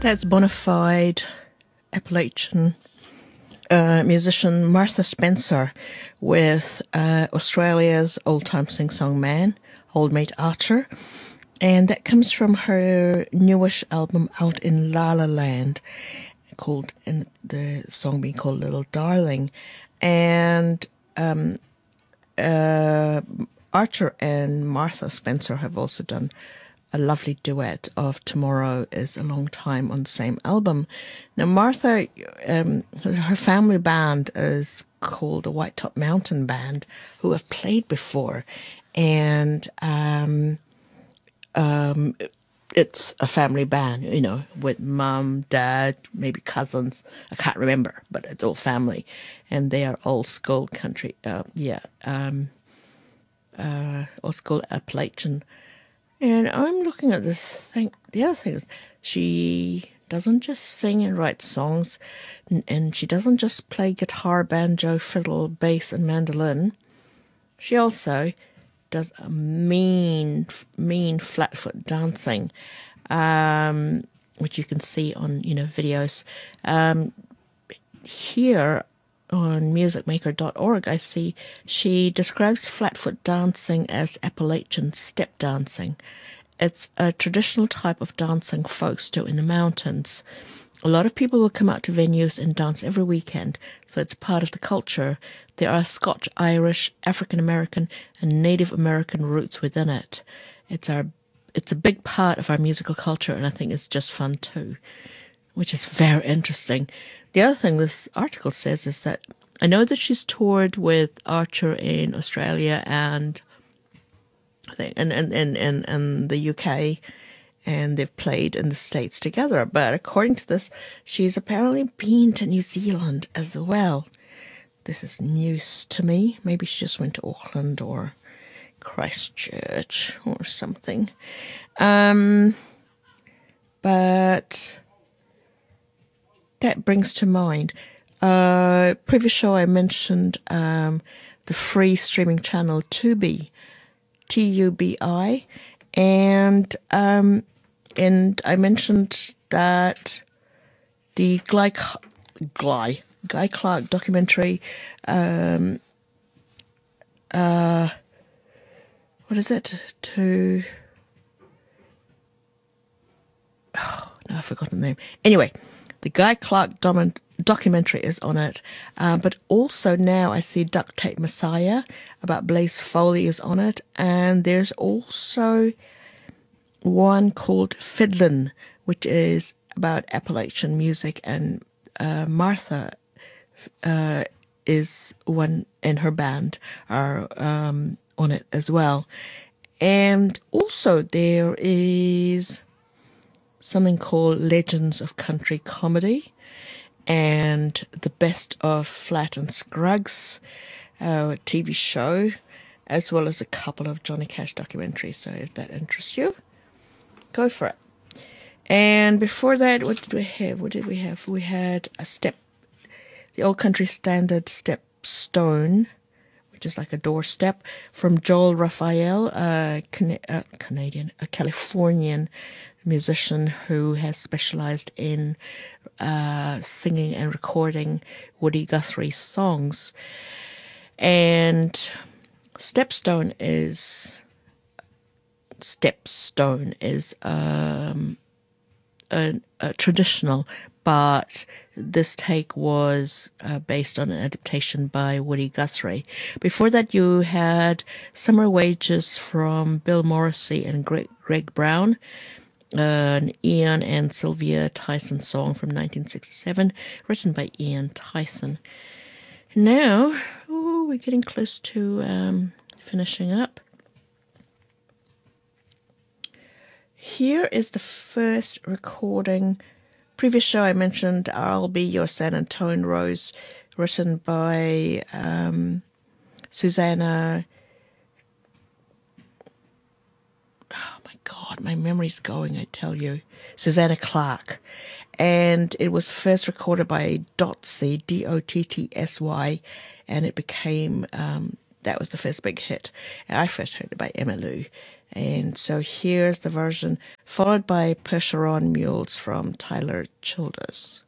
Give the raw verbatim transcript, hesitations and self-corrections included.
That's bona fide Appalachian uh, musician Martha Spencer with uh, Australia's old-time sing-song man, Old Mate Archer. And that comes from her newish album out in La La Land, called, and the song being called Little Darling. And um, uh, Archer and Martha Spencer have also done a lovely duet of Tomorrow is a Long Time on the same album. Now, Martha, um, her family band is called the White Top Mountain Band, who have played before. And um, um, it's a family band, you know, with mom, dad, maybe cousins. I can't remember, but it's all family. And they are old school country, uh, yeah, um, uh, old school Appalachian. And I'm looking at this thing. The other thing is she doesn't just sing and write songs, and she doesn't just play guitar, banjo, fiddle, bass, and mandolin. She also does a mean, mean flatfoot dancing, um, which you can see on, you know, videos. Um, here on music maker dot org, I see she describes flatfoot dancing as Appalachian step dancing. It's a traditional type of dancing folks do in the mountains. A lot of people will come out to venues and dance every weekend, so it's part of the culture. There are Scotch, Irish, African American, and Native American roots within it. It's our, it's a big part of our musical culture, and I think it's just fun too, which is very interesting. The other thing this article says is that I know that she's toured with Archer in Australia and I think and and, and, and, and the U K, and they've played in the States together. But according to this, she's apparently been to New Zealand as well. This is news to me. Maybe she just went to Auckland or Christchurch or something. Um, but that brings to mind, uh, previous show I mentioned um, the free streaming channel Tubi, T U B I, and um, and I mentioned that the Guy, Guy, Guy Clark documentary, um, uh, what is it? To oh, no, I've forgotten the name. Anyway. The Guy Clark domin- documentary is on it, uh, but also now I see Duct Tape Messiah about Blaze Foley is on it, and there's also one called Fiddlin', which is about Appalachian music, and uh, Martha uh, is one in her band are um, on it as well. And also there is something called Legends of Country Comedy and the Best of Flat and Scruggs, uh, a T V show, as well as a couple of Johnny Cash documentaries. So if that interests you, go for it. And before that, what did we have? What did we have? We had a step, the old country standard Step Stone, which is like a doorstep, from Joel Raphael, a Can- uh, Canadian, a Californian musician who has specialized in uh, singing and recording Woody Guthrie songs. And Stepstone is Stepstone is um, a, a traditional, but this take was uh, based on an adaptation by Woody Guthrie. Before that, you had Summer Wages from Bill Morrissey and Greg, Greg Brown, uh, an Ian and Sylvia Tyson song from nineteen sixty-seven, written by Ian Tyson. Now, ooh, we're getting close to um, finishing up. Here is the first recording. Previous show I mentioned I'll Be Your San Antonio Rose, written by um, Susanna. Oh my God, my memory's going, I tell you. Susanna Clark. And it was first recorded by Dotsy, D O T T S Y, and it became, um, that was the first big hit. And I first heard it by Emmylou. And so here's the version, followed by Percheron Mules from Tyler Childers.